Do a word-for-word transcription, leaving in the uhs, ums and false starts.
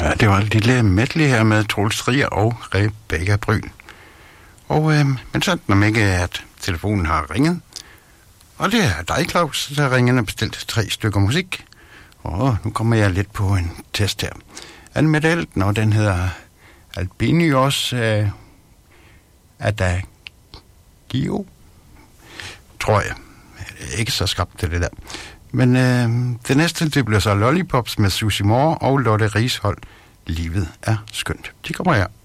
Ja, det var et lille medley her med Troels Rier og Rebecca Bryn. Og, øh, men så når ikke, at telefonen har ringet. Og det er dig, Claus, der ringer og bestilt tre stykker musik. Og nu kommer jeg lidt på en test her. Anmeldt Elten, og den hedder Albinios øh, Adagio, tror jeg. Ikke så skrabt til det der. Men øh, det næste, det bliver så Lollipops med Susie Moore og Lotte Rishold. Livet er skønt. De kommer her.